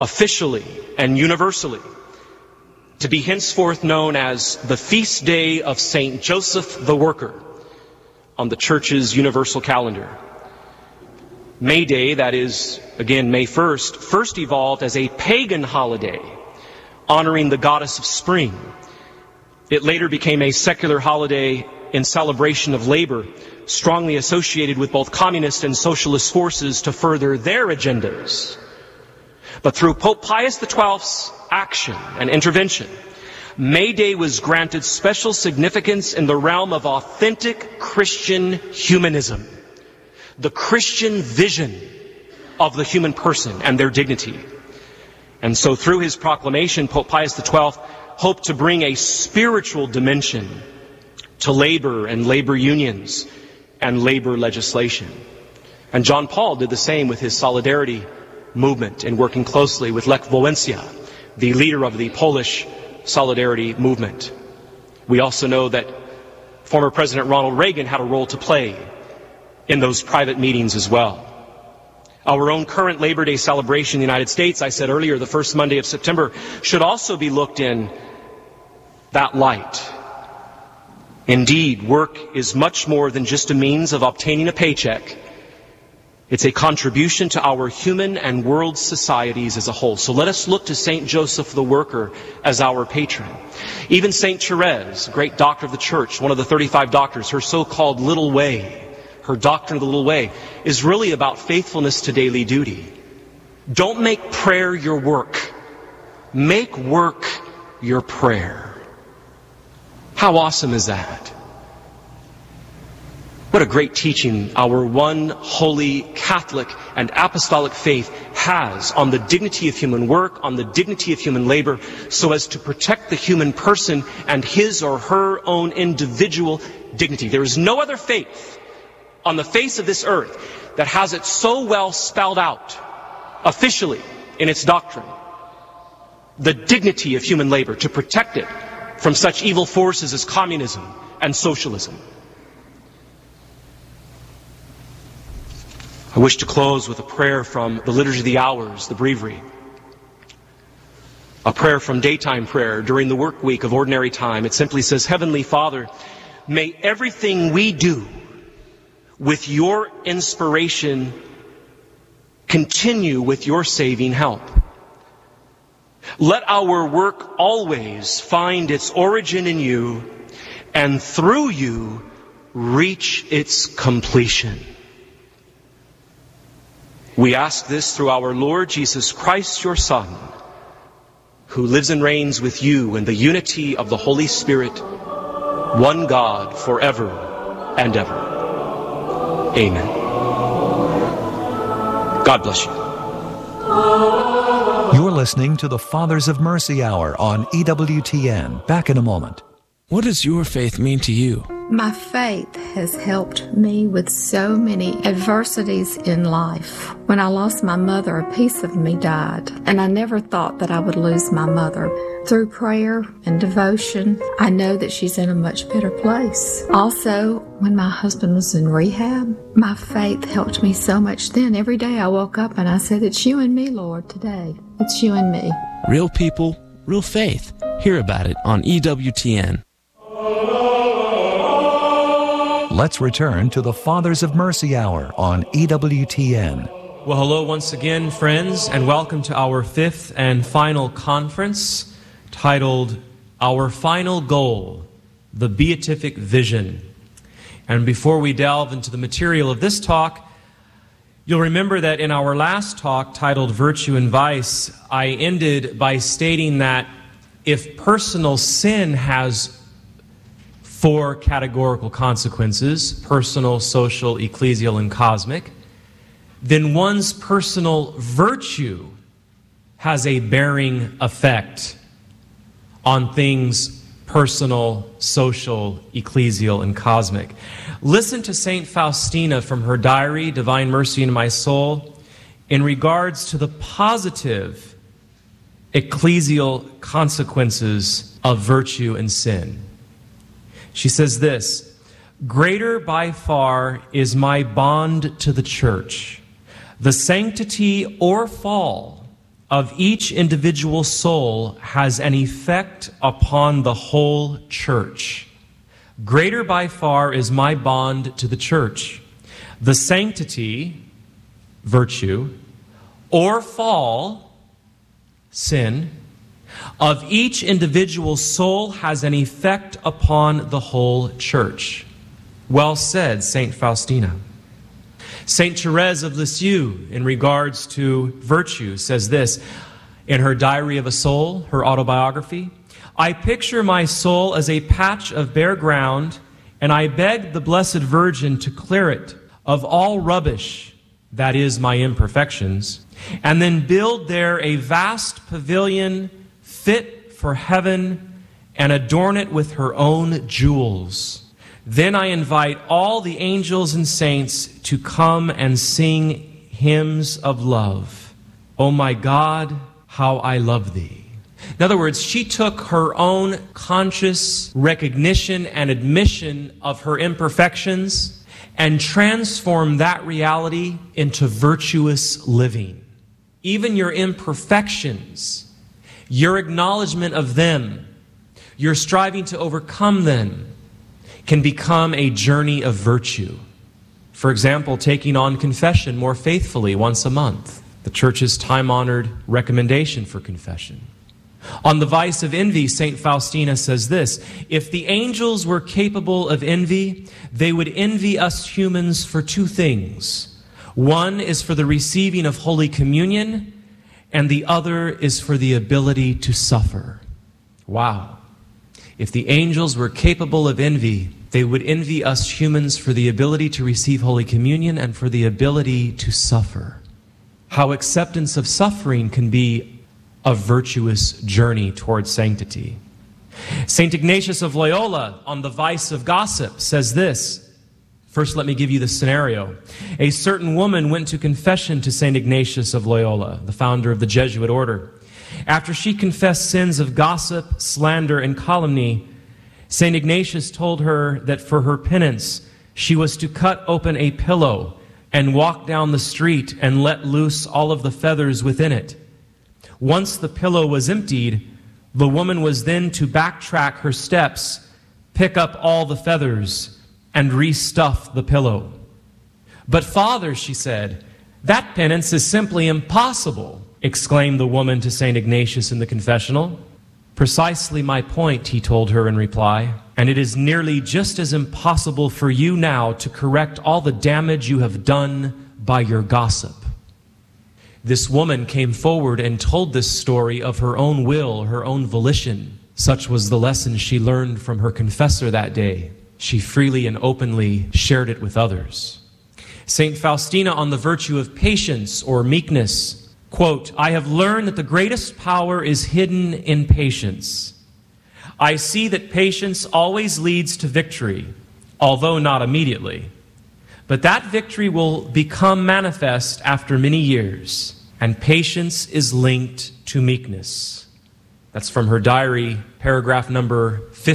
officially and universally, to be henceforth known as the feast day of St. Joseph the Worker on the Church's universal calendar. May Day, that is, again, May 1st, first evolved as a pagan holiday honoring the goddess of spring. It later became a secular holiday in celebration of labor, strongly associated with both communist and socialist forces to further their agendas. But through Pope Pius XII's action and intervention, May Day was granted special significance in the realm of authentic Christian humanism, the Christian vision of the human person and their dignity. And so through his proclamation, Pope Pius XII hoped to bring a spiritual dimension to labor and labor unions and labor legislation. And John Paul did the same with his solidarity movement in working closely with Lech Wałęsa, the leader of the Polish solidarity movement. We also know that former President Ronald Reagan had a role to play in those private meetings as well. Our own current Labor Day celebration in the United States, I said earlier, the first Monday of September, should also be looked in that light. Indeed, work is much more than just a means of obtaining a paycheck. It's a contribution to our human and world societies as a whole. So let us look to St. Joseph the Worker as our patron. Even St. Therese, great doctor of the church, one of the 35 doctors, her so-called little way, her doctrine of the little way, is really about faithfulness to daily duty. Don't make prayer your work. Make work your prayer. How awesome is that? What a great teaching our one holy Catholic and apostolic faith has on the dignity of human work, on the dignity of human labor, so as to protect the human person and his or her own individual dignity. There is no other faith on the face of this earth that has it so well spelled out officially in its doctrine. The dignity of human labor, to protect it from such evil forces as communism and socialism. I wish to close with a prayer from the Liturgy of the Hours, the Breviary. A prayer from daytime prayer during the work week of ordinary time. It simply says, Heavenly Father, may everything we do with your inspiration continue with your saving help. Let our work always find its origin in you, and through you reach its completion. We ask this through our Lord Jesus Christ, your Son, who lives and reigns with you in the unity of the Holy Spirit, one God, forever and ever. Amen. God bless you. You're listening to the Fathers of Mercy Hour on EWTN. Back in a moment. What does your faith mean to you? My faith has helped me with so many adversities in life. When I lost my mother, a piece of me died, and I never thought that I would lose my mother. Through prayer and devotion, I know that she's in a much better place. Also, when my husband was in rehab, my faith helped me so much then. Every day I woke up and I said, it's you and me, Lord, today. It's you and me. Real people, real faith. Hear about it on EWTN. Let's return to the Fathers of Mercy Hour on EWTN. Well, hello once again, friends, and welcome to our fifth and final conference titled Our Final Goal, the Beatific Vision. And before we delve into the material of this talk, you'll remember that in our last talk titled Virtue and Vice, I ended by stating that if personal sin has four categorical consequences, personal, social, ecclesial, and cosmic, then one's personal virtue has a bearing effect on things personal, social, ecclesial, and cosmic. Listen to St. Faustina from her diary, Divine Mercy in My Soul, in regards to the positive ecclesial consequences of virtue and sin. She says this, greater by far is my bond to the church, the sanctity or fall of each individual soul has an effect upon the whole church. Greater by far is my bond to the church. The sanctity, virtue, or fall, sin, of each individual soul has an effect upon the whole church. Well said, Saint Faustina. Saint Therese of Lisieux, in regards to virtue, says this in her Diary of a Soul, her autobiography: I picture my soul as a patch of bare ground, and I beg the Blessed Virgin to clear it of all rubbish, that is, my imperfections, and then build there a vast pavilion fit for heaven and adorn it with her own jewels. Then I invite all the angels and saints to come and sing hymns of love. Oh my God, how I love thee. In other words, she took her own conscious recognition and admission of her imperfections and transformed that reality into virtuous living. Even your imperfections, your acknowledgement of them, your striving to overcome them, can become a journey of virtue. For example, taking on confession more faithfully once a month, the Church's time-honored recommendation for confession. On the vice of envy, St. Faustina says this: if the angels were capable of envy, they would envy us humans for two things. One is for the receiving of Holy Communion, and the other is for the ability to suffer. Wow. If the angels were capable of envy, they would envy us humans for the ability to receive Holy Communion and for the ability to suffer. How acceptance of suffering can be a virtuous journey towards sanctity. St. Ignatius of Loyola, on the vice of gossip, says this. First, let me give you the scenario. A certain woman went to confession to St. Ignatius of Loyola, the founder of the Jesuit order. After she confessed sins of gossip, slander, and calumny, St. Ignatius told her that for her penance, she was to cut open a pillow and walk down the street and let loose all of the feathers within it. Once the pillow was emptied, the woman was then to backtrack her steps, pick up all the feathers, and restuff the pillow. But Father, she said, that penance is simply impossible, exclaimed the woman to St. Ignatius in the confessional. Precisely my point, he told her in reply, and it is nearly just as impossible for you now to correct all the damage you have done by your gossip. This woman came forward and told this story of her own will, her own volition. Such was the lesson she learned from her confessor that day. She freely and openly shared it with others. St. Faustina on the virtue of patience or meekness, quote, I have learned that the greatest power is hidden in patience. I see that patience always leads to victory, although not immediately. But that victory will become manifest after many years, and patience is linked to meekness. That's from her diary, paragraph number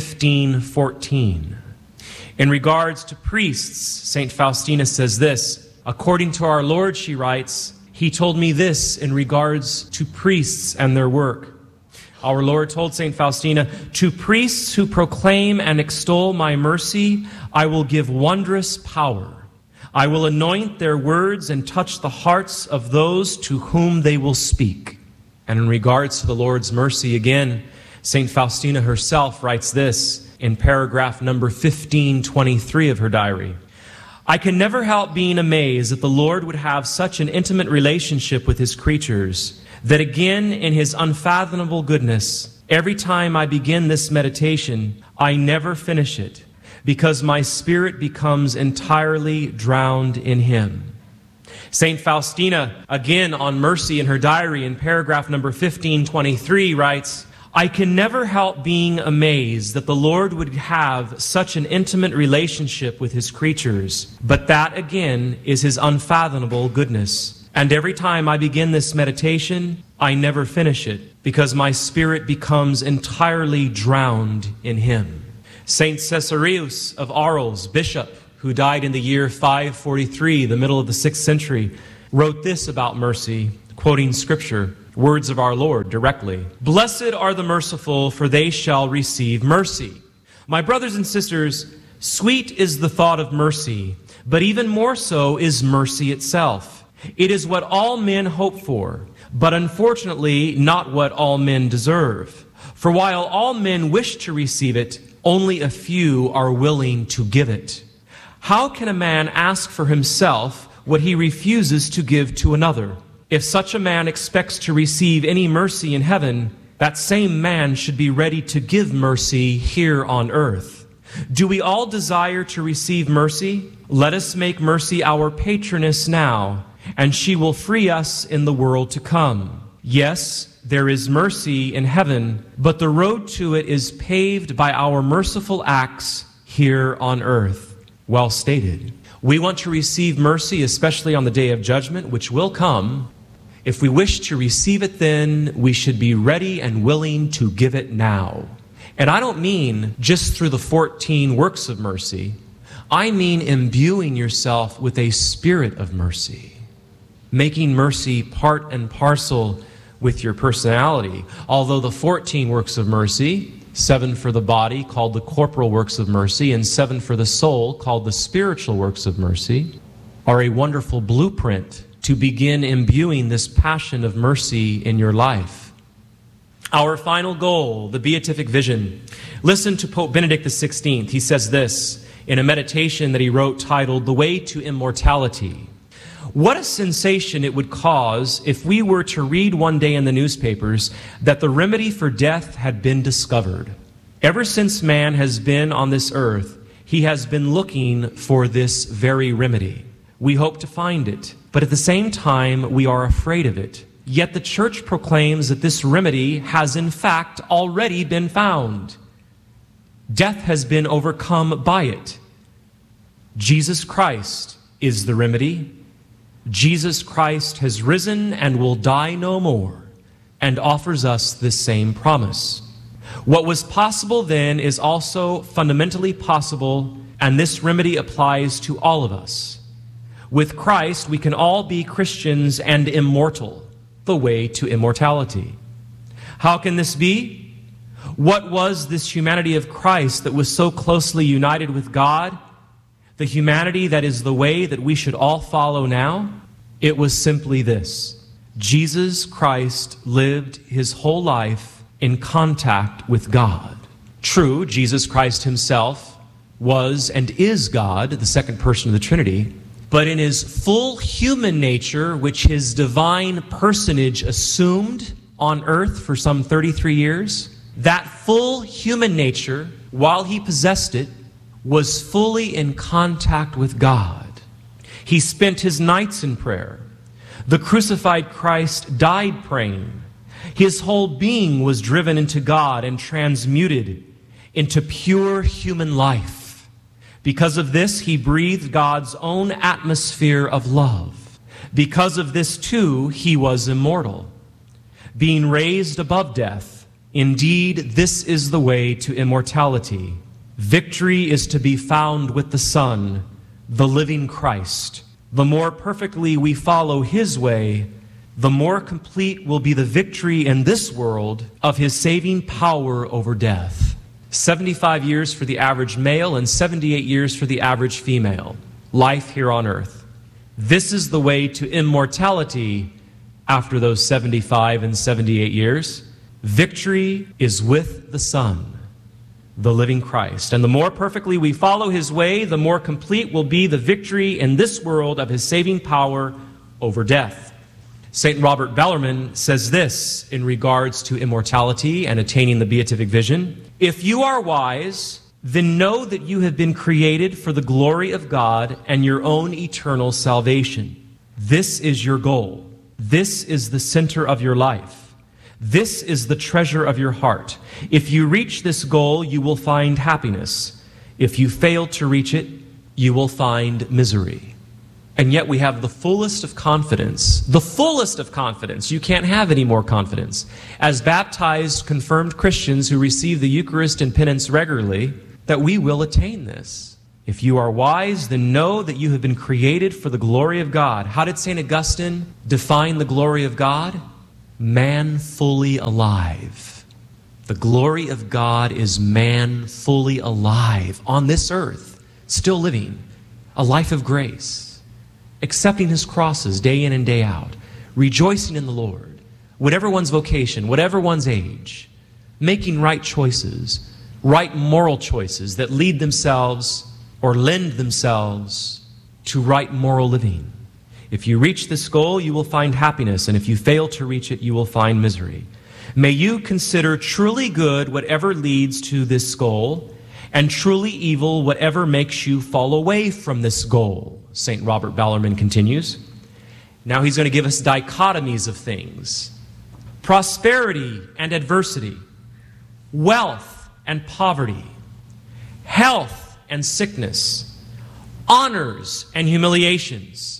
1514. In regards to priests, St. Faustina says this, according to our Lord, she writes, He told me this in regards to priests and their work. Our Lord told St. Faustina, to priests who proclaim and extol my mercy, I will give wondrous power. I will anoint their words and touch the hearts of those to whom they will speak. And in regards to the Lord's mercy, again, St. Faustina herself writes this in paragraph number 1523 of her diary. I can never help being amazed that the Lord would have such an intimate relationship with his creatures, that again, in his unfathomable goodness, every time I begin this meditation, I never finish it, because my spirit becomes entirely drowned in him. St. Faustina, again on mercy in her diary in paragraph number 1523, writes, I can never help being amazed that the Lord would have such an intimate relationship with his creatures, but that again is his unfathomable goodness. And every time I begin this meditation, I never finish it, because my spirit becomes entirely drowned in him. Saint Caesarius of Arles, bishop, who died in the year 543, the middle of the 6th century, wrote this about mercy, quoting scripture. Words of our Lord directly. Blessed are the merciful, for they shall receive mercy. My brothers and sisters, sweet is the thought of mercy, but even more so is mercy itself. It is what all men hope for, but unfortunately not what all men deserve. For while all men wish to receive it, only a few are willing to give it. How can a man ask for himself what he refuses to give to another? If such a man expects to receive any mercy in heaven, that same man should be ready to give mercy here on earth. Do we all desire to receive mercy? Let us make mercy our patroness now, and she will free us in the world to come. Yes, there is mercy in heaven, but the road to it is paved by our merciful acts here on earth. Well stated. We want to receive mercy, especially on the day of judgment, which will come. If we wish to receive it then, we should be ready and willing to give it now. And I don't mean just through the 14 works of mercy. I mean imbuing yourself with a spirit of mercy, making mercy part and parcel with your personality. Although the 14 works of mercy, 7 for the body, called the corporal works of mercy, and 7 for the soul, called the spiritual works of mercy, are a wonderful blueprint to begin imbuing this passion of mercy in your life. Our final goal, the beatific vision. Listen to Pope Benedict XVI. He says this in a meditation that he wrote titled, The Way to Immortality. What a sensation it would cause if we were to read one day in the newspapers that the remedy for death had been discovered. Ever since man has been on this earth, he has been looking for this very remedy. We hope to find it, but at the same time, we are afraid of it. Yet the Church proclaims that this remedy has in fact already been found. Death has been overcome by it. Jesus Christ is the remedy. Jesus Christ has risen and will die no more, and offers us this same promise. What was possible then is also fundamentally possible, and this remedy applies to all of us. With Christ, we can all be Christians and immortal, the way to immortality. How can this be? What was this humanity of Christ that was so closely united with God? The humanity that is the way that we should all follow now? It was simply this. Jesus Christ lived his whole life in contact with God. True, Jesus Christ himself was and is God, the second person of the Trinity, but in his full human nature, which his divine personage assumed on earth for some 33 years, that full human nature, while he possessed it, was fully in contact with God. He spent his nights in prayer. The crucified Christ died praying. His whole being was driven into God and transmuted into pure human life. Because of this, he breathed God's own atmosphere of love. Because of this, too, he was immortal, being raised above death. Indeed, this is the way to immortality. Victory is to be found with the Son, the living Christ. The more perfectly we follow his way, the more complete will be the victory in this world of his saving power over death. 75 years for the average male and 78 years for the average female. Life here on earth. This is the way to immortality after those 75 and 78 years. Victory is with the Son, the living Christ. And the more perfectly we follow his way, the more complete will be the victory in this world of his saving power over death. St. Robert Bellarmine says this in regards to immortality and attaining the beatific vision. If you are wise, then know that you have been created for the glory of God and your own eternal salvation. This is your goal. This is the center of your life. This is the treasure of your heart. If you reach this goal, you will find happiness. If you fail to reach it, you will find misery. And yet we have the fullest of confidence. The fullest of confidence. You can't have any more confidence. As baptized, confirmed Christians who receive the Eucharist and penance regularly, that we will attain this. If you are wise, then know that you have been created for the glory of God. How did St. Augustine define the glory of God? man fully alive. The glory of God is man fully alive on this earth, still living a life of grace, accepting his crosses day in and day out, rejoicing in the Lord, whatever one's vocation, whatever one's age, making right choices, right moral choices that lead themselves or lend themselves to right moral living. If you reach this goal, you will find happiness, and if you fail to reach it, you will find misery. May you consider truly good whatever leads to this goal, and truly evil whatever makes you fall away from this goal. St. Robert Bellarmine continues. Now he's going to give us dichotomies of things. Prosperity and adversity, wealth and poverty, health and sickness, honors and humiliations,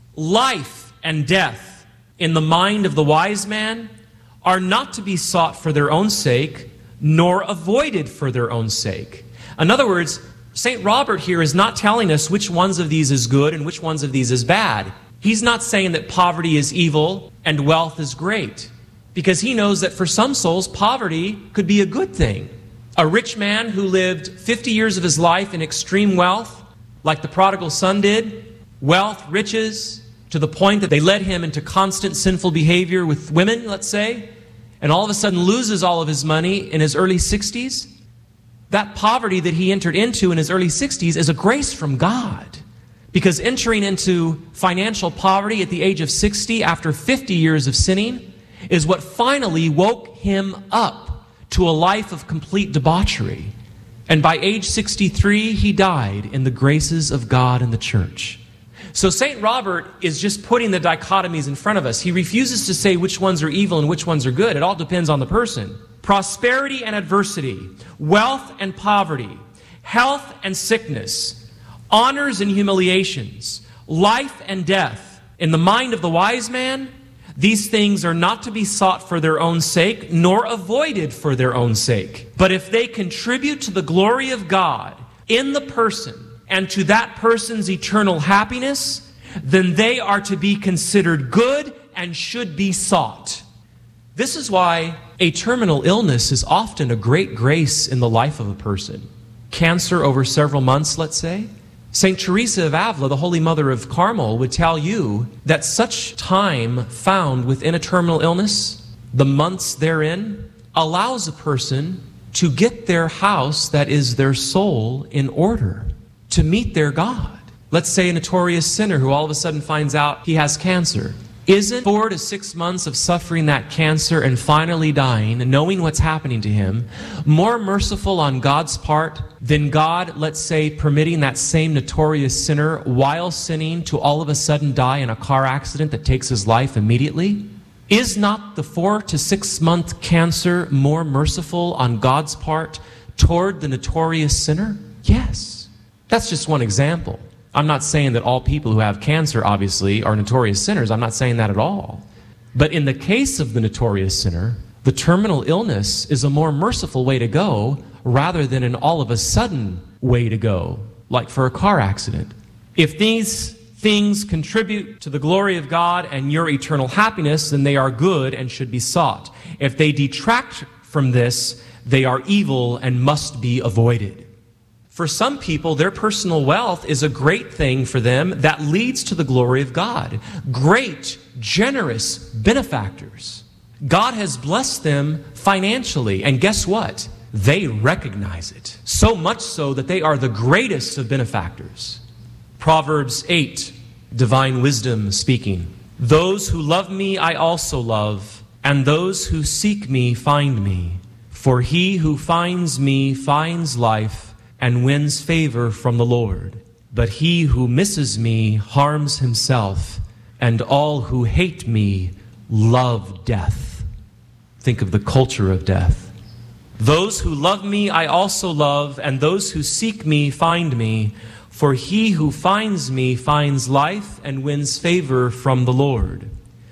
life and death in the mind of the wise man are not to be sought for their own sake, nor avoided for their own sake. In other words, St. Robert here is not telling us which ones of these is good and which ones of these is bad. He's not saying that poverty is evil and wealth is great, because he knows that for some souls, poverty could be a good thing. A rich man who lived 50 years of his life in extreme wealth, like the prodigal son did, wealth, riches, to the point that they led him into constant sinful behavior with women, let's say, and all of a sudden loses all of his money in his early 60s. That poverty that he entered into in his early 60s is a grace from God. Because entering into financial poverty at the age of 60 after 50 years of sinning is what finally woke him up to a life of complete debauchery. And by age 63, he died in the graces of God and the church. So St. Robert is just putting the dichotomies in front of us. He refuses to say which ones are evil and which ones are good. It all depends on the person. Prosperity and adversity, wealth and poverty, health and sickness, honors and humiliations, life and death. In the mind of the wise man, these things are not to be sought for their own sake, nor avoided for their own sake. But if they contribute to the glory of God in the person, and to that person's eternal happiness, then they are to be considered good and should be sought. This is why a terminal illness is often a great grace in the life of a person. Cancer over several months, let's say. St. Teresa of Avila, the Holy Mother of Carmel, would tell you that such time found within a terminal illness, the months therein, allows a person to get their house, that is their soul, in order, to meet their God. Let's say a notorious sinner who all of a sudden finds out he has cancer. Isn't 4 to 6 months of suffering that cancer and finally dying and knowing what's happening to him more merciful on God's part than God, let's say, permitting that same notorious sinner while sinning to all of a sudden die in a car accident that takes his life immediately? Is not the 4 to 6 month cancer more merciful on God's part toward the notorious sinner? Yes. That's just one example. I'm not saying that all people who have cancer, obviously, are notorious sinners. I'm not saying that at all. But in the case of the notorious sinner, the terminal illness is a more merciful way to go rather than an all-of-a-sudden way to go, like for a car accident. If these things contribute to the glory of God and your eternal happiness, then they are good and should be sought. If they detract from this, they are evil and must be avoided. For some people, their personal wealth is a great thing for them that leads to the glory of God. Great, generous benefactors. God has blessed them financially, and guess what? They recognize it. So much so that they are the greatest of benefactors. Proverbs 8, divine wisdom speaking. Those who love me I also love, and those who seek me find me. For he who finds me finds life and wins favor from the Lord. But he who misses me harms himself, and all who hate me love death. Think of the culture of death. Those who love me I also love, and those who seek me find me. For he who finds me finds life and wins favor from the Lord.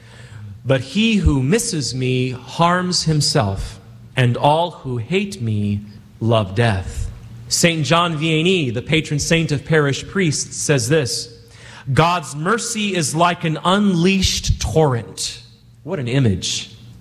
But he who misses me harms himself, and all who hate me love death. St. John Vianney, the patron saint of parish priests, says this: God's mercy is like an unleashed torrent. What an image.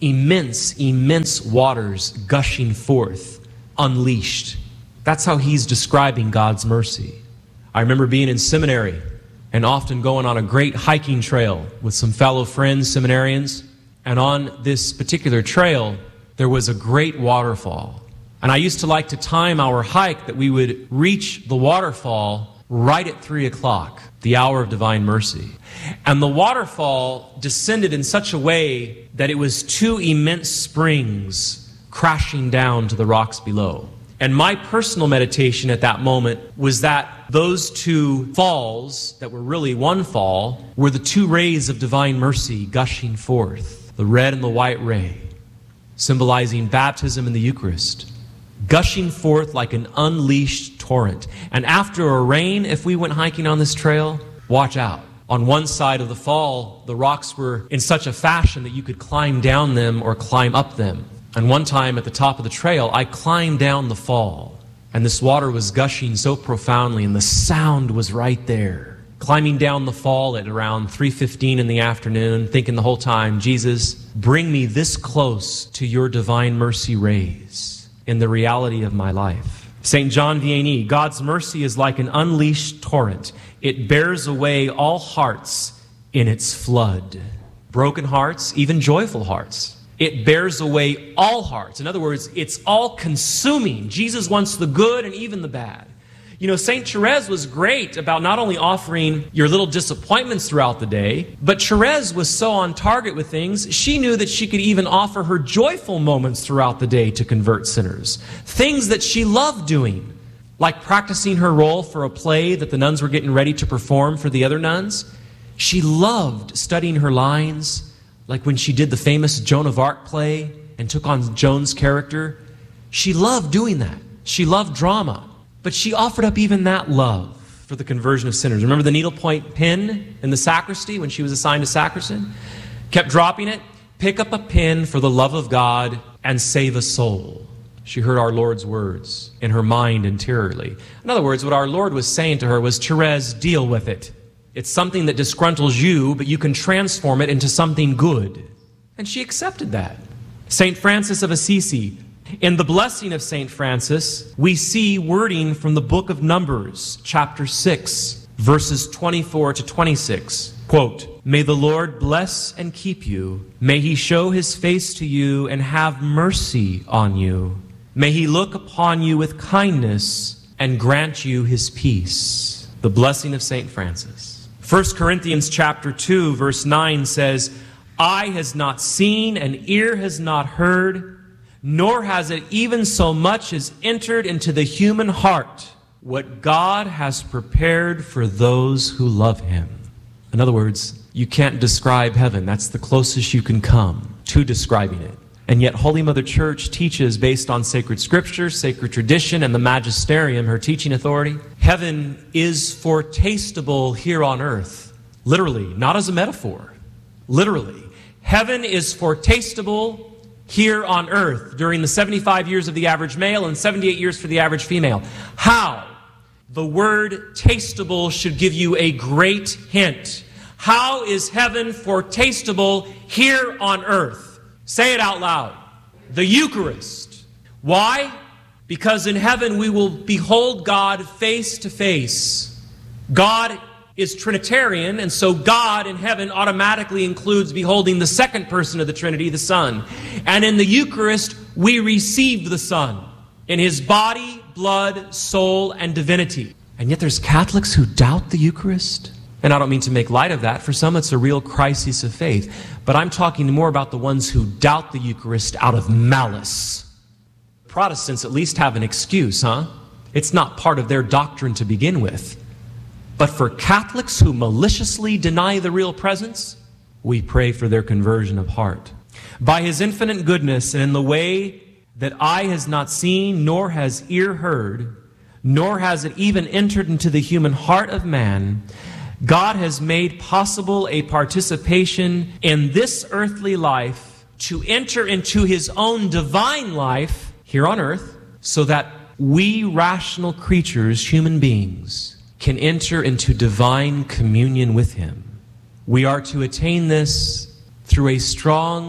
immense waters gushing forth, unleashed. That's how he's describing God's mercy. I remember being in seminary and often going on a great hiking trail with some fellow friends, seminarians. And on this particular trail, there was a great waterfall. And I used to like to time our hike that we would reach the waterfall right at 3 o'clock, the hour of divine mercy. And the waterfall descended in such a way that it was two immense springs crashing down to the rocks below. And my personal meditation at that moment was that those two falls, that were really one fall, were the two rays of divine mercy gushing forth, the red and the white ray, symbolizing baptism in the Eucharist, gushing forth like an unleashed torrent. And after a rain, if we went hiking on this trail, watch out. On one side of the fall, the rocks were in such a fashion that you could climb down them or climb up them. And one time at the top of the trail, I climbed down the fall, and this water was gushing so profoundly, and the sound was right there. Climbing down the fall at around 3:15 in the afternoon, thinking the whole time, Jesus, bring me this close to your divine mercy rays in the reality of my life. St. John Vianney, God's mercy is like an unleashed torrent. It bears away all hearts in its flood. Broken hearts, even joyful hearts. It bears away all hearts. In other words, it's all-consuming. Jesus wants the good and even the bad. You know, St. Therese was great about not only offering your little disappointments throughout the day, but Therese was so on target with things, she knew that she could even offer her joyful moments throughout the day to convert sinners. Things that she loved doing, like practicing her role for a play that the nuns were getting ready to perform for the other nuns. She loved studying her lines, like when she did the famous Joan of Arc play and took on Joan's character. She loved doing that. She loved drama. But she offered up even that love for the conversion of sinners. Remember the needlepoint pin in the sacristy when she was assigned a sacristan? Kept dropping it. Pick up a pin for the love of God and save a soul. She heard our Lord's words in her mind interiorly. In other words, what our Lord was saying to her was, Therese, deal with it. It's something that disgruntles you, but you can transform it into something good. And she accepted that. St. Francis of Assisi. In the blessing of St. Francis, we see wording from the book of Numbers, chapter 6, verses 24 to 26. Quote, may the Lord bless and keep you. May he show his face to you and have mercy on you. May he look upon you with kindness and grant you his peace. The blessing of St. Francis. 1 Corinthians chapter 2, verse 9 says, eye has not seen and ear has not heard, nor has it even so much as entered into the human heart what God has prepared for those who love him. In other words, you can't describe heaven. That's the closest you can come to describing it. And yet Holy Mother Church teaches based on sacred scripture, sacred tradition, and the magisterium, her teaching authority. Heaven is foretasteable here on earth. Literally, not as a metaphor. Literally. Heaven is foretasteable here on earth during the 75 years of the average male and 78 years for the average female. How? The word tasteable should give you a great hint. How is heaven foretasteable here on earth? Say it out loud. The Eucharist. Why? Because in heaven we will behold God face to face. God is Trinitarian, and so God in heaven automatically includes beholding the second person of the Trinity, the Son. And in the Eucharist, we receive the Son in his body, blood, soul, and divinity. And yet there's Catholics who doubt the Eucharist. And I don't mean to make light of that. For some, it's a real crisis of faith. But I'm talking more about the ones who doubt the Eucharist out of malice. Protestants at least have an excuse, huh? It's not part of their doctrine to begin with. But for Catholics who maliciously deny the real presence, we pray for their conversion of heart. By his infinite goodness and in the way that eye has not seen, nor has ear heard, nor has it even entered into the human heart of man, God has made possible a participation in this earthly life to enter into his own divine life here on earth, so that we rational creatures, human beings, can enter into divine communion with him. We are to attain this through a strong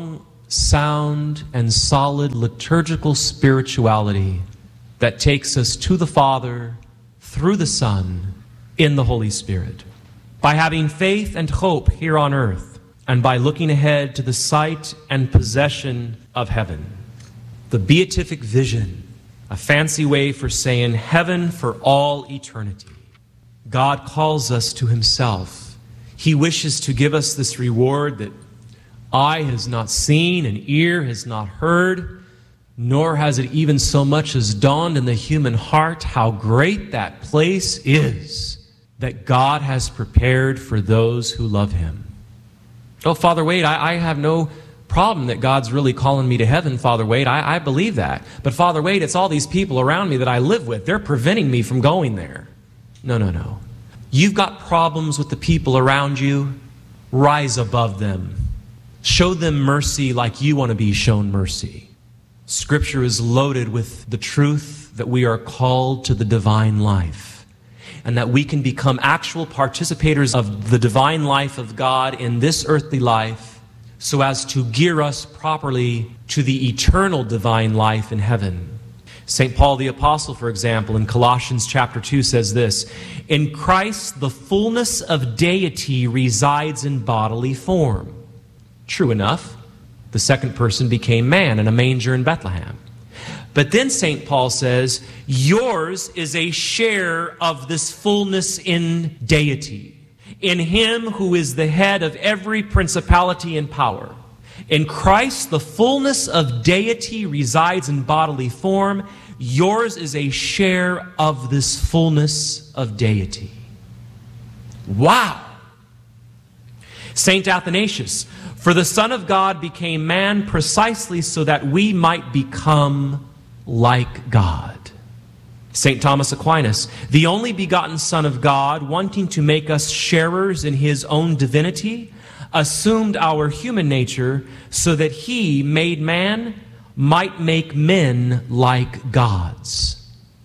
sound and solid liturgical spirituality that takes us to the Father through the Son in the Holy Spirit. By having faith and hope here on earth, and by looking ahead to the sight and possession of heaven. The beatific vision, a fancy way for saying heaven for all eternity. God calls us to himself. He wishes to give us this reward that eye has not seen and ear has not heard, nor has it even so much as dawned in the human heart how great that place is that God has prepared for those who love him. Oh, Father Wade, I have no problem that God's really calling me to heaven, Father Wade. I believe that. But Father Wade, it's all these people around me that I live with. They're preventing me from going there. No. You've got problems with the people around you. Rise above them. Show them mercy like you want to be shown mercy. Scripture is loaded with the truth that we are called to the divine life, and that we can become actual participators of the divine life of God in this earthly life so as to gear us properly to the eternal divine life in heaven. St. Paul the Apostle, for example, in Colossians chapter 2 says this, "In Christ the fullness of deity resides in bodily form." True enough, the second person became man in a manger in Bethlehem. But then St. Paul says, yours is a share of this fullness in deity, in him who is the head of every principality and power. In Christ, the fullness of deity resides in bodily form. Yours is a share of this fullness of deity. Wow! St. Athanasius, for the Son of God became man precisely so that we might become like God. St. Thomas Aquinas, the only begotten Son of God, wanting to make us sharers in his own divinity, assumed our human nature so that he, made man, might make men like gods.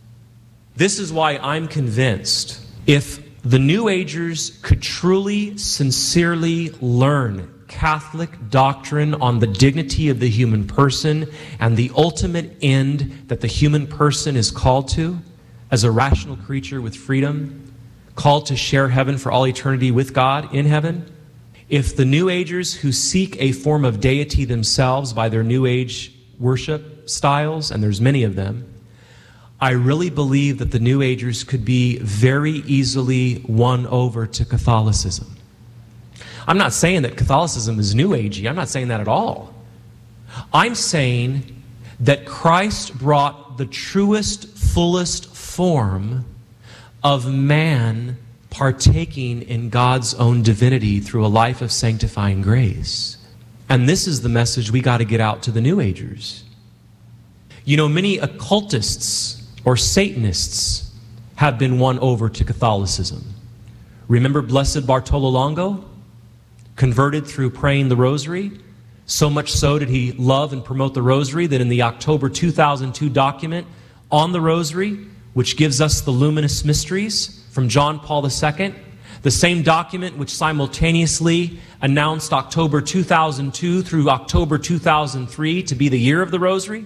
This is why I'm convinced if the New Agers could truly, sincerely learn Catholic doctrine on the dignity of the human person and the ultimate end that the human person is called to as a rational creature with freedom, called to share heaven for all eternity with God in heaven, if the New Agers who seek a form of deity themselves by their New Age worship styles, and there's many of them, I really believe that the New Agers could be very easily won over to Catholicism. I'm not saying that Catholicism is New Agey. I'm not saying that at all. I'm saying that Christ brought the truest, fullest form of man partaking in God's own divinity through a life of sanctifying grace. And this is the message we got to get out to the New Agers. You know, many occultists or Satanists have been won over to Catholicism. Remember Blessed Bartolo Longo? Converted through praying the rosary. So much so did he love and promote the rosary that in the October 2002 document on the rosary, which gives us the luminous mysteries from John Paul II, the same document which simultaneously announced October 2002 through October 2003 to be the year of the rosary,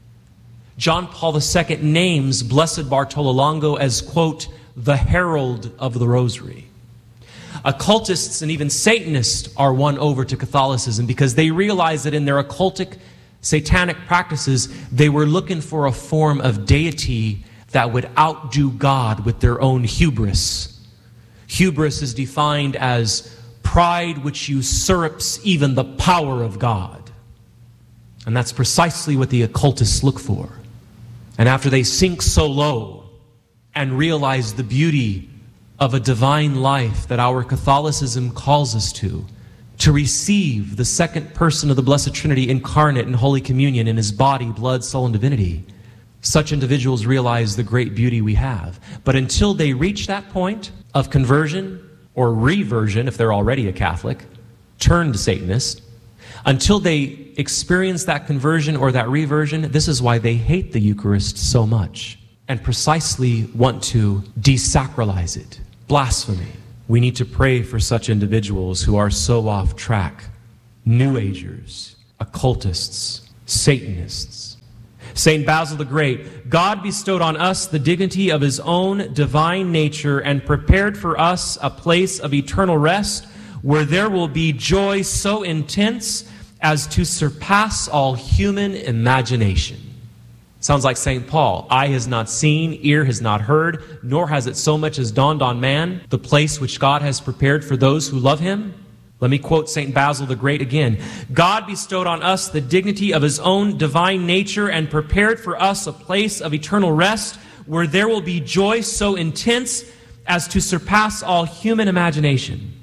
John Paul II names Blessed Bartolo Longo as, quote, the herald of the rosary. Occultists and even Satanists are won over to Catholicism because they realize that in their occultic, satanic practices, they were looking for a form of deity that would outdo God with their own hubris. Hubris is defined as pride which usurps even the power of God. And that's precisely what the occultists look for. And after they sink so low and realize the beauty of a divine life that our Catholicism calls us to receive the second person of the Blessed Trinity incarnate in Holy Communion in his body, blood, soul, and divinity, such individuals realize the great beauty we have. But until they reach that point of conversion or reversion, if they're already a Catholic, turned Satanist, until they experience that conversion or that reversion, this is why they hate the Eucharist so much and precisely want to desacralize it. Blasphemy. We need to pray for such individuals who are so off track. New Agers, occultists, Satanists. St. Basil the Great, God bestowed on us the dignity of his own divine nature and prepared for us a place of eternal rest where there will be joy so intense as to surpass all human imagination. Sounds like St. Paul. Eye has not seen, ear has not heard, nor has it so much as dawned on man, the place which God has prepared for those who love him. Let me quote St. Basil the Great again. God bestowed on us the dignity of his own divine nature and prepared for us a place of eternal rest where there will be joy so intense as to surpass all human imagination.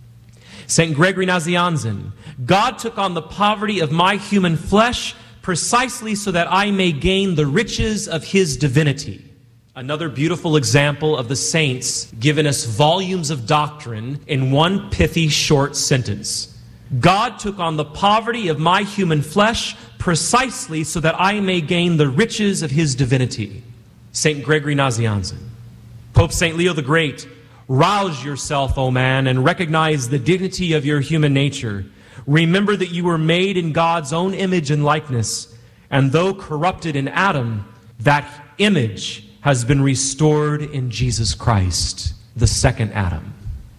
St. Gregory Nazianzen, God took on the poverty of my human flesh precisely so that I may gain the riches of his divinity. Another beautiful example of the saints giving us volumes of doctrine in one pithy short sentence. God took on the poverty of my human flesh precisely so that I may gain the riches of his divinity. St. Gregory Nazianzen. Pope St. Leo the Great, rouse yourself, O man, and recognize the dignity of your human nature. Remember that you were made in God's own image and likeness, and though corrupted in Adam, that image has been restored in Jesus Christ, the second Adam.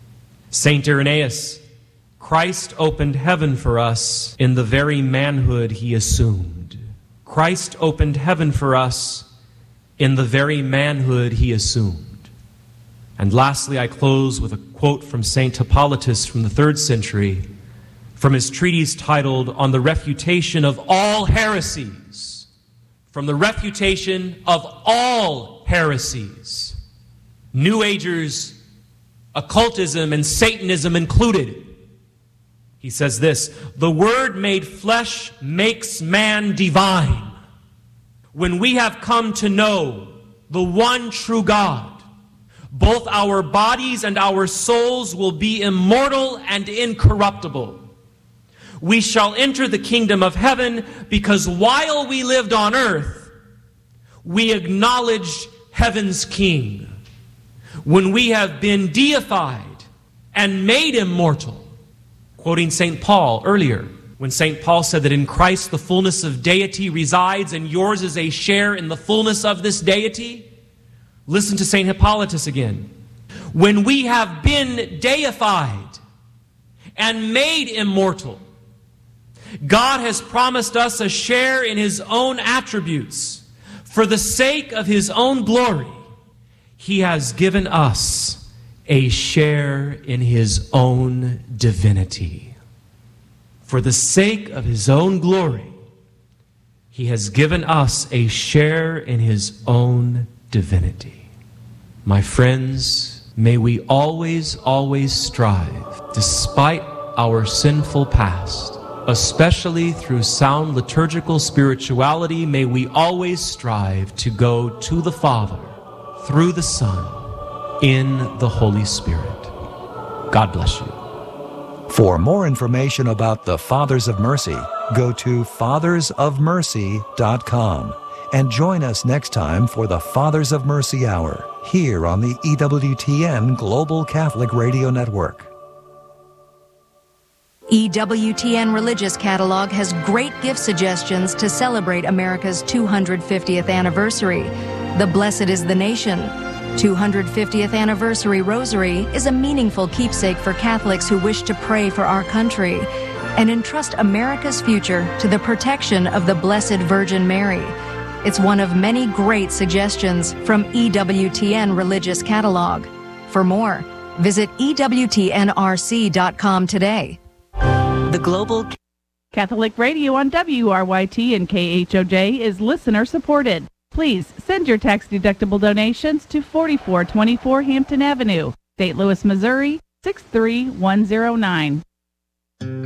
St. Irenaeus, Christ opened heaven for us in the very manhood he assumed. Christ opened heaven for us in the very manhood he assumed. And lastly, I close with a quote from St. Hippolytus from the 3rd century, from his treatise titled On the Refutation of All Heresies. From the refutation of all heresies, New Agers, occultism, and Satanism included. He says this, the Word made flesh makes man divine. When we have come to know the one true God, both our bodies and our souls will be immortal and incorruptible. We shall enter the kingdom of heaven because while we lived on earth, we acknowledged heaven's King. When we have been deified and made immortal, quoting St. Paul earlier, when St. Paul said that in Christ the fullness of deity resides and yours is a share in the fullness of this deity, listen to St. Hippolytus again. When we have been deified and made immortal, God has promised us a share in his own attributes. For the sake of his own glory, he has given us a share in his own divinity. For the sake of his own glory, he has given us a share in his own divinity. My friends, may we always, always strive, despite our sinful past, especially through sound liturgical spirituality, may we always strive to go to the Father through the Son in the Holy Spirit. God bless you. For more information about the Fathers of Mercy, go to fathersofmercy.com and join us next time for the Fathers of Mercy Hour here on the EWTN Global Catholic Radio Network. EWTN Religious Catalog has great gift suggestions to celebrate America's 250th anniversary. The Blessed is the Nation 250th Anniversary Rosary is a meaningful keepsake for Catholics who wish to pray for our country and entrust America's future to the protection of the Blessed Virgin Mary. It's one of many great suggestions from EWTN Religious Catalog. For more, visit EWTNRC.com today. The Global Catholic Radio on WRYT and KHOJ is listener supported. Please send your tax-deductible donations to 4424 Hampton Avenue, St. Louis, Missouri 63109.